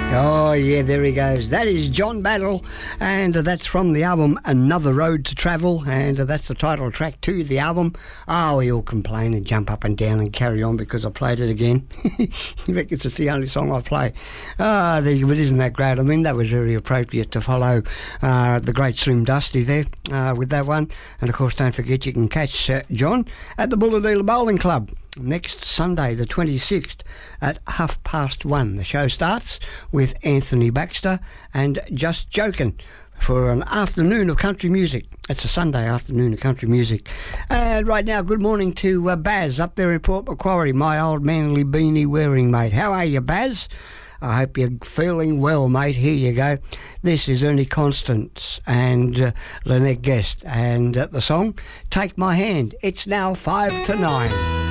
Oh, yeah, there he goes. That is John Battle, and that's from the album Another Road to Travel, and that's the title track to the album. Oh, he'll complain and jump up and down and carry on because I played it again. He reckons it's the only song I play. But isn't that great? I mean, that was very appropriate to follow the great Slim Dusty there with that one. And, of course, don't forget you can catch John at the Bulladila Bowling Club next Sunday, the 26th, at 1:30. The show starts with Anthony Baxter and Just Joking for an afternoon of country music. It's a Sunday afternoon of country music. And right now, good morning to Baz up there in Port Macquarie, my old manly beanie wearing mate. How are you, Baz? I hope you're feeling well, mate. Here you go. This is Ernie Constance and Lynette Guest, and the song, Take My Hand. It's now 8:55.